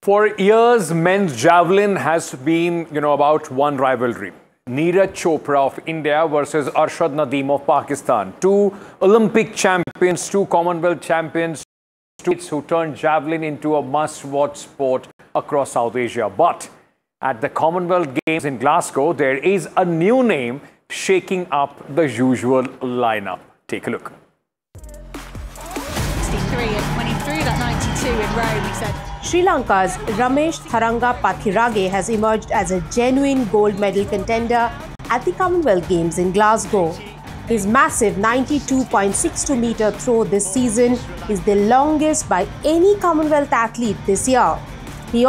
For years, men's javelin has been, about one rivalry. Neeraj Chopra of India versus Arshad Nadeem of Pakistan. Two Olympic champions, two Commonwealth champions, two who turned javelin into a must-watch sport across South Asia. But at the Commonwealth Games in Glasgow, there is a new name shaking up the usual lineup. Take a look. 63 and when he threw that 92 in Rome, he said, Sri Lanka's Ramesh Tharanga Pathirage has emerged as a genuine gold medal contender at the Commonwealth Games in Glasgow. His massive 92.62-meter throw this season is the longest by any Commonwealth athlete this year.